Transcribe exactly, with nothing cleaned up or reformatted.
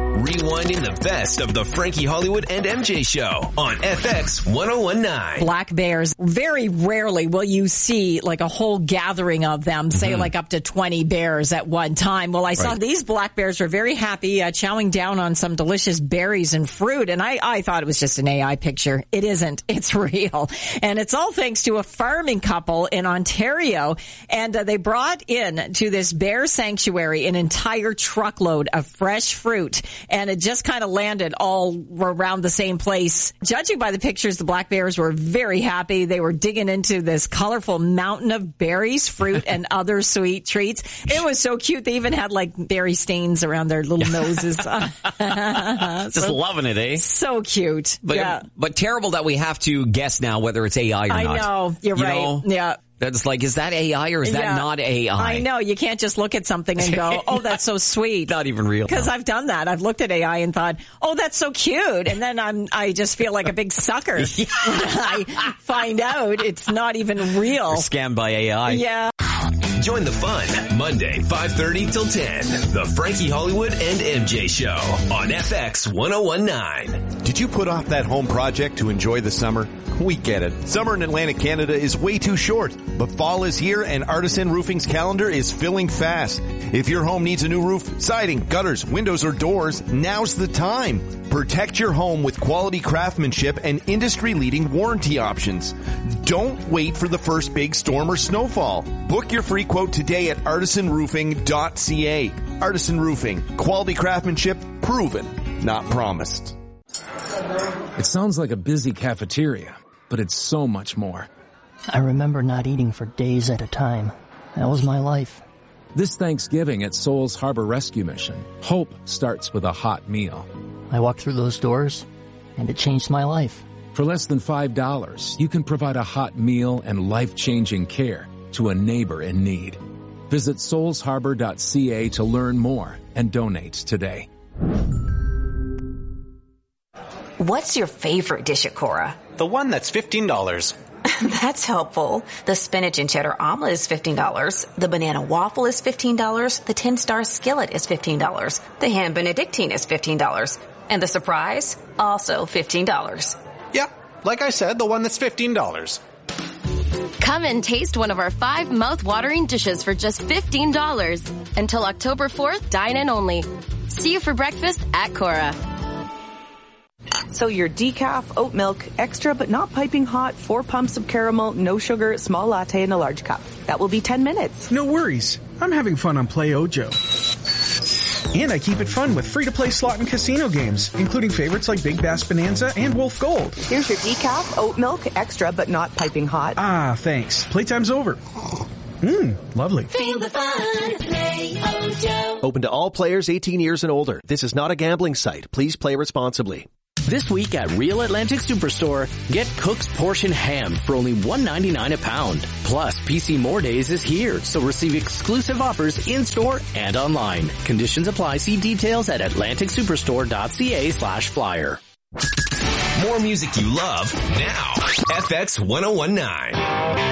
Rewinding the best of the Frankie Hollywood and M J Show on F X ten nineteen. Black bears. Very rarely will you see like a whole gathering of them, say mm-hmm. like up to twenty bears at one time. Well, I saw right. these black bears were very happy uh, chowing down on some delicious berries and fruit. And I, I thought it was just an A I picture. It isn't. It's real. And it's all thanks to a farming couple in Ontario. And uh, they brought in to this bear sanctuary an entire truckload of fresh fruit. And it just kind of landed all around the same place. Judging by the pictures, the black bears were very happy. They were digging into this colorful mountain of berries, fruit, and other sweet treats. It was so cute. They even had like berry stains around their little noses. Just so, loving it, eh? So cute. But, yeah. but terrible that we have to guess now whether it's A I or I not. I know. You're you right. Know? Yeah. That's like, is that A I or is that yeah. not A I? I know. You can't just look at something and go, oh, that's so sweet. Not even real. Because no. I've done that. I've looked at A I and thought, oh, that's so cute. And then I'm, I just feel like a big sucker. I find out it's not even real. You're scammed by A I. Yeah. Join the fun Monday, five thirty till ten. The Frankie Hollywood and M J Show on F X ten nineteen. Did you put off that home project to enjoy the summer? We get it. Summer in Atlantic Canada is way too short, but fall is here and Artisan Roofing's calendar is filling fast. If your home needs a new roof, siding, gutters, windows, or doors, now's the time. Protect your home with quality craftsmanship and industry-leading warranty options. Don't wait for the first big storm or snowfall. Book your free quote today at artisan roofing dot c a. Artisan Roofing. Quality craftsmanship proven, not promised. It sounds like a busy cafeteria, but it's so much more. I remember not eating for days at a time. That was my life. This Thanksgiving at Souls Harbor Rescue Mission, hope starts with a hot meal. I walked through those doors, and it changed my life. For less than five dollars, you can provide a hot meal and life-changing care to a neighbor in need. Visit souls harbor dot c a to learn more and donate today. What's your favorite dish at Cora? The one that's fifteen dollars. That's helpful. The spinach and cheddar omelet is fifteen dollars. The banana waffle is fifteen dollars. The ten-star skillet is fifteen dollars. The ham benedictine is fifteen dollars. And the surprise? Also fifteen dollars. Yeah, like I said, the one that's fifteen dollars. Come and taste one of our five mouth-watering dishes for just fifteen dollars. Until October fourth, dine in only. See you for breakfast at Cora. So your decaf, oat milk, extra but not piping hot, four pumps of caramel, no sugar, small latte in a large cup. That will be ten minutes. No worries. I'm having fun on Play Ojo. And I keep it fun with free-to-play slot and casino games, including favorites like Big Bass Bonanza and Wolf Gold. Here's your decaf, oat milk, extra but not piping hot. Ah, thanks. Playtime's over. Mmm, lovely. Feel the fun. Play Ojo. Open to all players eighteen years and older. This is not a gambling site. Please play responsibly. This week at Real Atlantic Superstore, get Cook's Portion Ham for only one ninety-nine a pound. Plus, P C More Days is here, so receive exclusive offers in-store and online. Conditions apply. See details at atlantic superstore dot c a slash flyer. More music you love now. F X ten nineteen.